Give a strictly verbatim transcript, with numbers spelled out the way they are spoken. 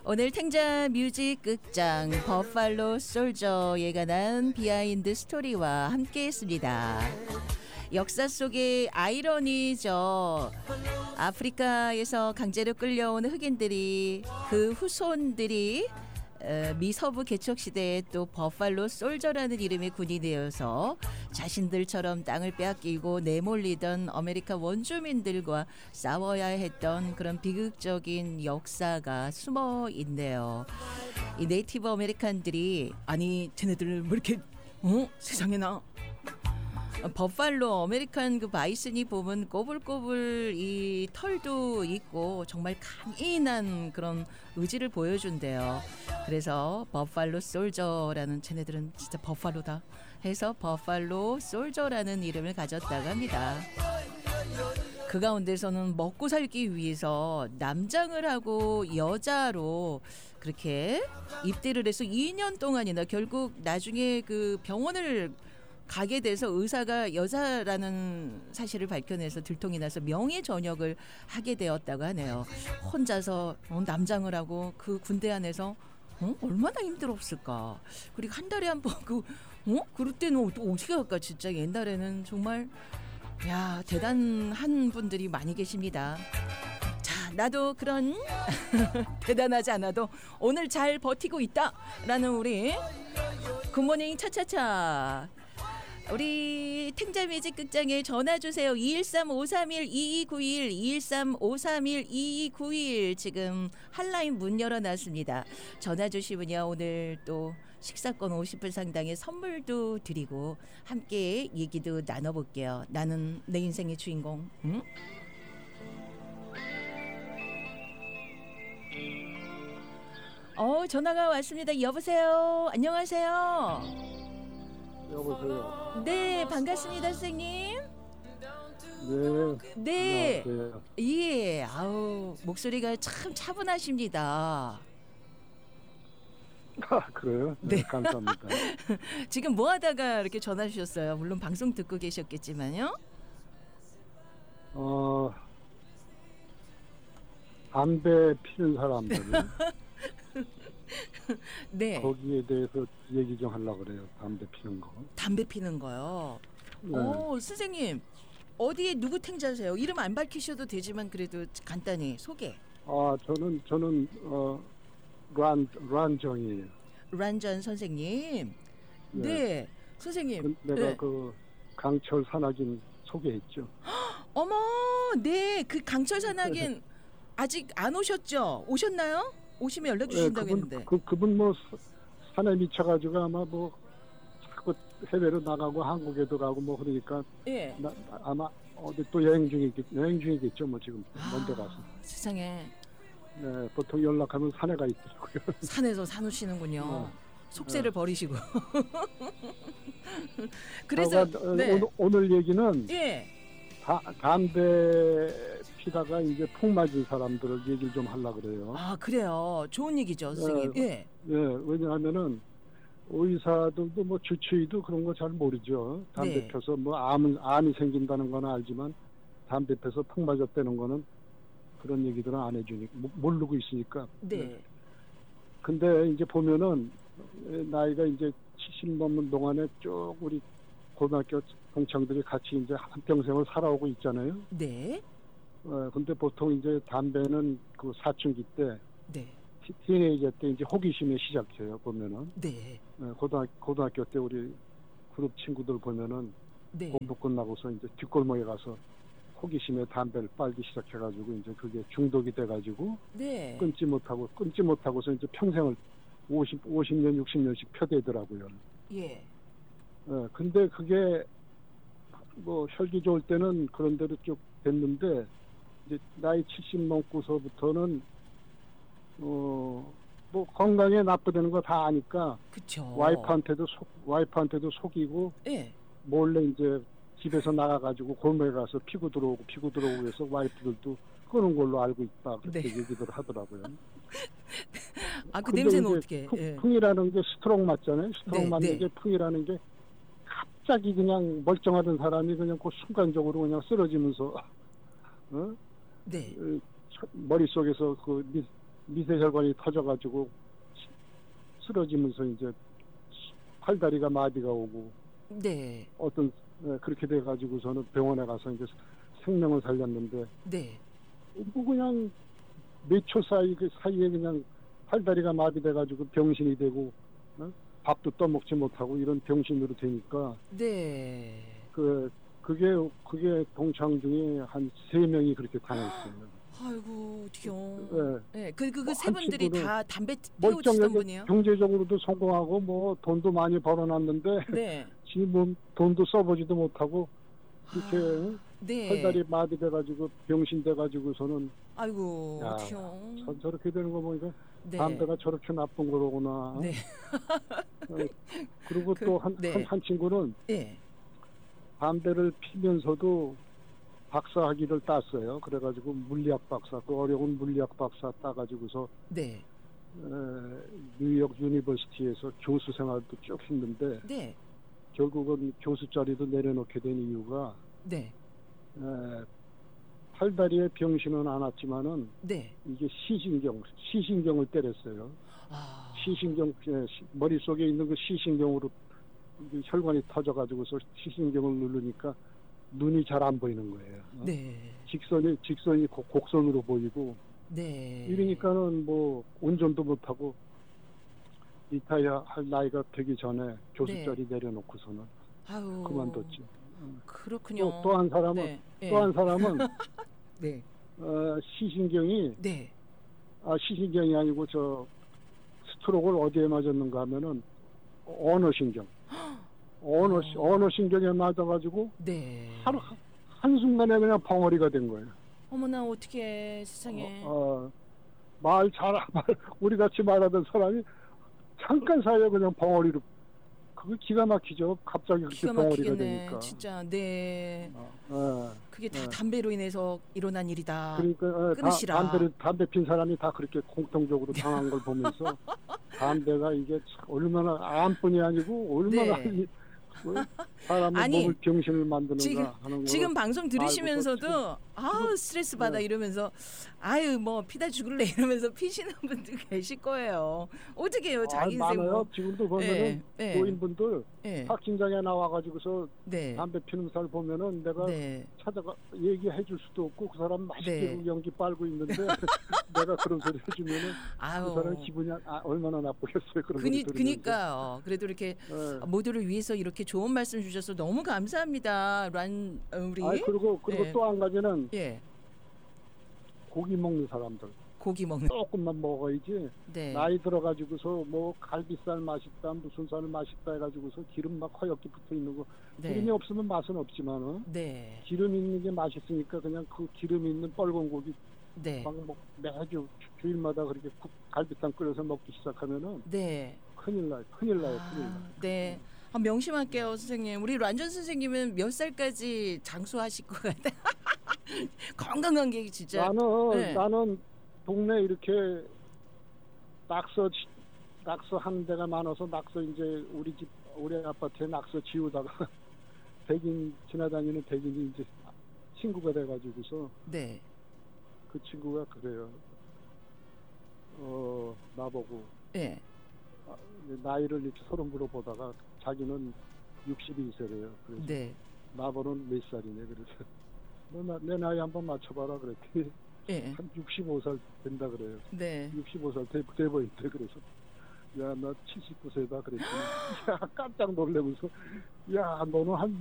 오늘 탱자 뮤직 극장 버팔로 솔저에 관한 비하인드 스토리와 함께했습니다. 역사 속의 아이러니죠. 아프리카에서 강제로 끌려온 흑인들이 그 후손들이 미서부 개척시대에 또 버팔로 솔저라는 이름의 군이 되어서 자신들처럼 땅을 빼앗기고 내몰리던 아메리카 원주민들과 싸워야 했던 그런 비극적인 역사가 숨어 있네요. 이 네이티브 아메리칸들이 아니 쟤네들 뭐 이렇게 어? 세상에나 버팔로 아메리칸 그 바이슨이 보면 꼬불꼬불 이 털도 있고 정말 강인한 그런 의지를 보여준대요. 그래서 버팔로 솔저라는 쟤네들은 진짜 버팔로다 해서 버팔로 솔저라는 이름을 가졌다고 합니다. 그 가운데서는 먹고 살기 위해서 남장을 하고 여자로 그렇게 입대를 해서 이 년 동안이나 결국 나중에 그 병원을 가게 돼서 의사가 여자라는 사실을 밝혀내서 들통이 나서 명예 전역을 하게 되었다고 하네요. 혼자서 남장을 하고 그 군대 안에서 어? 얼마나 힘들었을까. 그리고 한 달에 한 번 그 어? 그럴 때는 또 어떻게 할까. 진짜 옛날에는 정말 야 대단한 분들이 많이 계십니다. 자, 나도 그런 대단하지 않아도 오늘 잘 버티고 있다라는 우리 굿모닝 차차차 우리 탱자뮤직 극장에 전화 주세요. 이일삼 오삼일 이이구일 이일삼 오삼일 이이구일 지금 핫라인 문 열어놨습니다. 전화 주시면요 오늘 또 식사권 오십 불 상당의 선물도 드리고 함께 얘기도 나눠볼게요. 나는 내 인생의 주인공. 응? 어 전화가 왔습니다. 여보세요. 안녕하세요. 여보세요. 네, 반갑습니다, 선생님. 네. 네. 안녕하세요. 예. 아우, 목소리가 참 차분하십니다. 아, 그래요? 네, 네. 감사합니다. 지금 뭐 하다가 이렇게 전화 주셨어요? 물론 방송 듣고 계셨겠지만요. 어, 담배 피는 사람들 네. 거기에 대해서 얘기 좀 하려고 그래요. 담배 피는 거. 담배 피는 거요. 네. 오, 선생님. 어디에 누구 탱자세요? 이름 안 밝히셔도 되지만 그래도 간단히 소개. 아, 저는 저는 어, 란 란정이에요. 란전 선생님. 네. 네. 선생님. 그, 내가 네. 그 강철 산악인 소개했죠. 어머, 네, 그 강철 산악인 아직 안 오셨죠? 오셨나요? 오시면 연락 주신다고 네, 그분, 했는데. 그 그분 뭐 산에 미쳐가지고 아마 뭐 자꾸 해외로 나가고 한국에도 가고 뭐 그러니까 예. 나, 아마 어디 또 여행 중이겠 여행 중이겠죠 뭐 지금 먼데 가서. 아, 세상에. 네, 보통 연락하면 산에 가 있더라고요. 산에서 사누시는군요. 어. 속세를 네. 버리시고. 그래서 어, 네. 오늘, 오늘 얘기는 예. 다, 담배 피다가 이제 푹 맞은 사람들을 얘기를 좀 하려고 그래요. 아, 그래요. 좋은 얘기죠, 선생님. 네. 예. 예, 왜냐하면은 의사들도 뭐 주치의도 그런 거 잘 모르죠. 담배 네. 펴서 뭐 암, 암이 생긴다는 건 알지만 담배 펴서 푹 맞았다는 거는 그런 얘기들은 안 해주니까 모르고 있으니까. 네. 근데 이제 보면은 나이가 이제 칠십 넘는 동안에 쭉 우리 고등학교 동창들이 같이 이제 한평생을 살아오고 있잖아요. 네. 어, 근데 보통 이제 담배는 그 사춘기 때, 네. 티- 티네이저 때 이제 호기심에 시작해요, 보면은. 네. 어, 고등학교, 고등학교 때 우리 그룹 친구들 보면은 네. 공부 끝나고서 이제 뒷골목에 가서 호기심에 담배를 빨기 시작해가지고 이제 그게 중독이 돼가지고 네. 끊지 못하고, 끊지 못하고서 이제 평생을 오십, 오십 년, 육십 년씩 펴대더라고요. 예. 어, 근데 그게 뭐 혈기 좋을 때는 그런 대로 쭉 됐는데 이제 나이 칠십 넘고서부터는 어 뭐 건강에 나쁘다는 거 다 아니까 그쵸. 와이프한테도 속 와이프한테도 속이고 예. 몰래 이제 집에서 나가가지고 골목에 가서 피고 들어오고 피고 들어오고 해서 와이프들도 끄는 걸로 알고 있다 그렇게 네. 얘기들 하더라고요. 아, 그 근데 냄새는 이제 어떻게? 풍, 예. 풍이라는 게 스트로크 맞잖아요. 스트로크 네, 맞는 네. 게 풍이라는 게 갑자기 그냥 멀쩡하던 사람이 그냥 그 순간적으로 그냥 쓰러지면서 어? 네. 어, 머릿속에서 그 미, 미세혈관이 터져가지고 쓰러지면서 이제 팔다리가 마비가 오고 네. 어떤 예, 그렇게 돼가지고서는 병원에 가서 이제 생명을 살렸는데 네. 뭐 그냥 몇 초 사이 그 사이에 그냥 팔다리가 마비돼가지고 병신이 되고 어? 밥도 떠먹지 못하고 이런 병신으로 되니까 네. 그 그게 그게 동창 중에 한 세 명이 그렇게 당했어요. 아이고 어떡해요. 예. 네. 그 그 그 세 한 분들이 친구는 다 담배 피우시던 멀쩡하게 분이요? 경제적으로도 성공하고 뭐 돈도 많이 벌어놨는데 네. 지금 뭐 돈도 써보지도 못하고 이렇게 아, 네. 팔다리 마비돼가지고 병신 돼가지고서는 아이고 야, 어떡해요. 저, 저렇게 되는 거 보니까 네. 담배가 저렇게 나쁜 거로구나. 네. 어, 그리고 그, 또 한 한 네. 한 친구는 예. 담배를 피면서도 박사 학위를 땄어요. 그래가지고 물리학 박사, 그 어려운 물리학 박사 따가지고서 네. 에, 뉴욕 유니버시티에서 교수 생활도 쭉 했는데 네. 결국은 교수 자리도 내려놓게 된 이유가 네. 에, 팔다리에 병신은 안 왔지만은 네. 이게 시신경, 시신경을 때렸어요. 아. 시신경, 에, 시- 머릿속에 있는 그 시신경으로 이게 혈관이 터져가지고서 시신경을 누르니까 눈이 잘 안 보이는 거예요. 어? 네. 직선이 직선이 곡- 곡선으로 보이고 네. 이러니까는 뭐 운전도 못하고 리타이어 할 나이가 되기 전에 교수 네. 자리 내려놓고서는 아유. 그만뒀지. 그렇군요. 또 또 한 사람은 네. 예. 또 한 사람은 네. 어, 시신경이 네. 아 시신경이 아니고 저 스트로크를 어디에 맞았는가 하면은 언어신경 언어 시- 언어신경에 맞아가지고 네. 하루 한순간에 그냥 벙어리가 된 거예요. 어머나 어떻게 세상에. 어, 어, 말 잘, 말, 우리 같이 말하던 사람이 잠깐 사이에 그냥 벙어리로, 그거 기가 막히죠. 갑자기 그렇게 기가 벙어리가 막히겠네. 되니까. 진짜. 네. 어, 어. 그게 다 네. 담배로 인해서 일어난 일이다. 그러니까 어, 다, 끊으시라. 담배를, 담배 핀 사람이 다 그렇게 공통적으로 당한 걸 보면서 담배가 이게 참 얼마나 암뿐이 아니고 얼마나 네. 이- 뭐 사람의 아니, 몸을 병신을 만드는가 지금 하는 거. 지금 방송 들으시면서도 지금- 아 스트레스 받아 네. 이러면서 아유 뭐 피다 죽을래 이러면서 피시는 분들 계실 거예요. 어떻게 해요 자기 인생 많아요. 뭐. 지금도 보면은 예, 예. 노인분들 예. 파킹장에 나와가지고서 네. 담배 피는 사람 보면은 내가 네. 찾아가 얘기해 줄 수도 없고 그 사람 맛있게 네. 연기 빨고 있는데 내가 그런 소리 해주면은 아유. 그 사람 기분이 아, 얼마나 나쁘겠어요. 그런 그니, 소리 들으면서. 그니까요. 그래도 이렇게 예. 모두를 위해서 이렇게 좋은 말씀 주셔서 너무 감사합니다. 란 어, 우리 아이, 그리고 그리고 예. 또 한 가지는 예 고기 먹는 사람들 고기 먹는 조금만 먹어야지 네. 나이 들어가지고서 뭐 갈비살 맛있다 무슨 살 맛있다 해가지고서 기름 막 허옇게 붙어 있는 거 네. 기름이 없으면 맛은 없지만은 네. 기름 있는 게 맛있으니까 그냥 그 기름 있는 뻘건 고기 네. 막 먹, 매주 주- 주일마다 그렇게 국, 갈비탕 끓여서 먹기 시작하면은 네. 큰일 나요. 큰일 나요. 큰일 나요. 아, 네. 아, 명심할게요, 선생님. 우리 란전 선생님은 몇 살까지 장수하실 것 같아요? 건강한 게 진짜. 나는 네. 나는 동네 이렇게 낙서 지- 낙서 하는 데가 많아서 낙서 이제 우리 집 우리 아파트에 낙서 지우다가 백인 지나다니는 백인이 이제 친구가 돼가지고서 네. 그 친구가 그래요. 어 나보고 네. 아, 나이를 이렇게 서로 물어보다가 자기는 육십이 세래요. 그래서 네. 나보는 몇 살이네. 그래서 너 나, 내 나이 한번 맞춰봐라 그랬더니 네. 한 육십오 살 된다 그래요. 네. 육십오 살 돼, 돼 보인대. 그래서 야 나 칠십구 세다 그랬더니 야 깜짝 놀라면서 야 너는 한